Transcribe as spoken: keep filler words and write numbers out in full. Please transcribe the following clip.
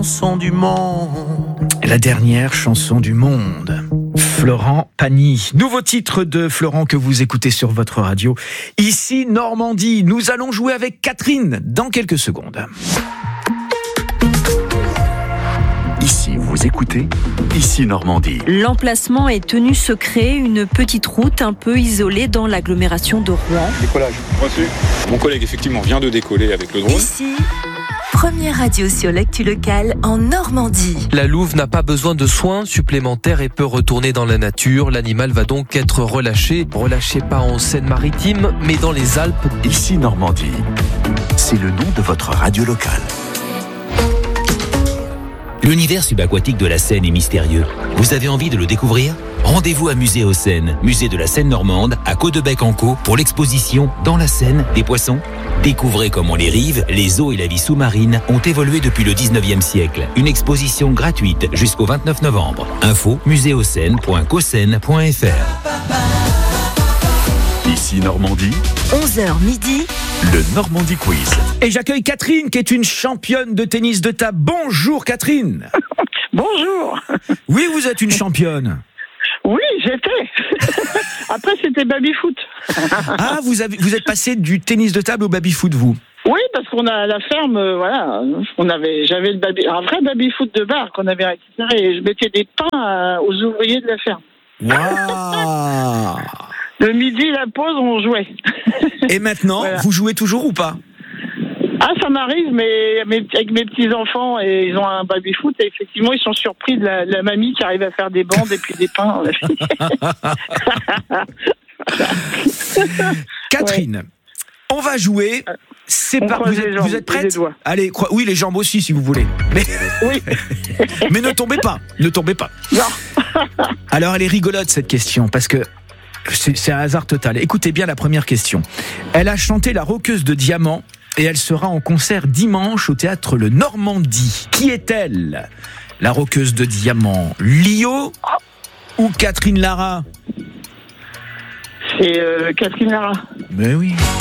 Chanson du monde. La dernière chanson du monde. Florent Pagny. Nouveau titre de Florent que vous écoutez sur votre radio. Ici Normandie. Nous allons jouer avec Catherine dans quelques secondes. Ici, vous écoutez Ici Normandie. L'emplacement est tenu secret, une petite route un peu isolée dans l'agglomération de Rouen. Décollage. Reçu. Mon collègue, effectivement, vient de décoller avec le drone. Ici, première radio sur l'actu locale en Normandie. La louve n'a pas besoin de soins supplémentaires et peut retourner dans la nature. L'animal va donc être relâché. Relâché pas en Seine-Maritime, mais dans les Alpes. Ici Normandie. C'est le nom de votre radio locale. L'univers subaquatique de la Seine est mystérieux. Vous avez envie de le découvrir ? Rendez-vous à Musée aux Seines, musée de la Seine normande, à Caudebec-en-Caux, pour l'exposition Dans la Seine des poissons. Découvrez comment les rives, les eaux et la vie sous-marine ont évolué depuis le dix-neuvième siècle. Une exposition gratuite jusqu'au vingt-neuf novembre. Info musée aux seines point cosseine point f r. Ici Normandie, onze heures midi, le Normandie Quiz. Et j'accueille Catherine qui est une championne de tennis de table. Bonjour Catherine. Bonjour. Oui, vous êtes une championne. Oui, j'étais. Après, c'était baby-foot. Ah, vous, avez, vous êtes passé du tennis de table au baby-foot, vous ? Oui, parce qu'on a la ferme, euh, voilà, on avait, j'avais le baby, un vrai baby-foot de bar qu'on avait récupéré et je mettais des pains à, aux ouvriers de la ferme. Waouh. Le midi, la pause, on jouait. Et maintenant, voilà. Vous jouez toujours ou pas ? Ah, ça m'arrive, mais, mais avec mes petits-enfants, et ils ont un baby-foot, et effectivement, ils sont surpris de la, de la mamie qui arrive à faire des bandes et puis des pains. Catherine, ouais. On va jouer. C'est pas. Vous êtes, jambes, vous êtes prête ? Allez, cro... oui, les jambes aussi, si vous voulez. Mais, oui. Mais ne tombez pas, ne tombez pas. Non. Alors, elle est rigolote cette question parce que c'est, c'est un hasard total. Écoutez bien la première question. Elle a chanté La Roqueuse de Diamant. Et elle sera en concert dimanche au théâtre Le Normandie. Qui est-elle ? La Roqueuse de Diamant, Lio ou Catherine Lara ? C'est euh, Catherine Lara. Mais oui.